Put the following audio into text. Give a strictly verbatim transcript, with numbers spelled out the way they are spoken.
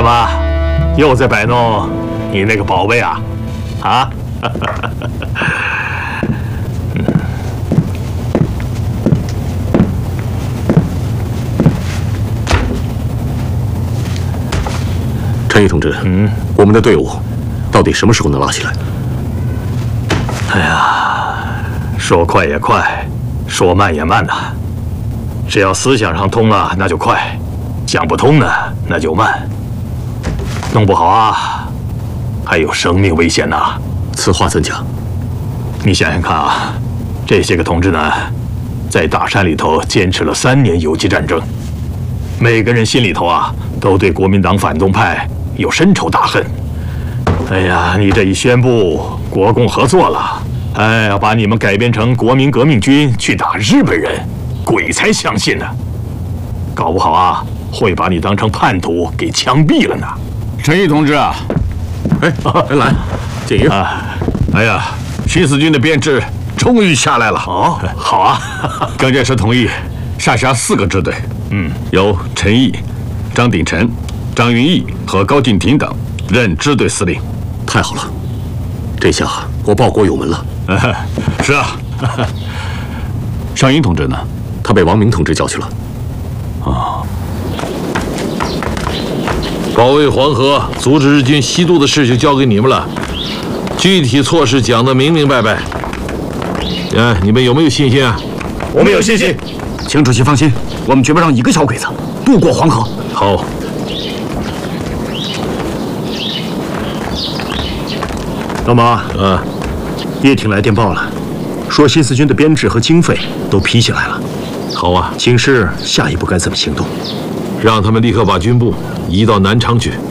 怎么，又在摆弄你那个宝贝啊？啊？ 陈毅同志，嗯，我们的队伍到底什么时候能拉起来？ 哎呀，说快也快，说慢也慢呐。只要思想上通了，那就快；想不通呢，那就慢。弄不好啊，还有生命危险呐。 此话怎讲？ 你想想看啊，这些个同志呢，在大山里头坚持了三年游击战争，每个人心里头啊，都对国民党反动派有深仇大恨。哎呀，你这一宣布国共合作了，哎呀，把你们改编成国民革命军去打日本人，鬼才相信呢！搞不好啊，会把你当成叛徒给枪毙了呢。 陈毅同志啊， 哎，来，建议啊，哎呀，新四军的编制终于下来了。 哦，好啊， 蒋介石同意下辖四个支队，嗯，由陈毅、张鼎臣、张云逸和高敬亭等任支队司令。 太好了，这下我报国有门了。 是啊，尚英同志呢？ 他被王明同志叫去了。 哦。 保卫黄河、阻止日军西渡的事就交给你们了，具体措施讲得明明白白。哎，你们有没有信心啊？ 我们有信心。 请主席放心，我们绝不让一个小鬼子渡过黄河。 好。 老马， 啊， 叶挺来电报了，说新四军的编制和经费都批下来了。 好啊， 请示下一步该怎么行动？ 让他们立刻把军部移到南昌去。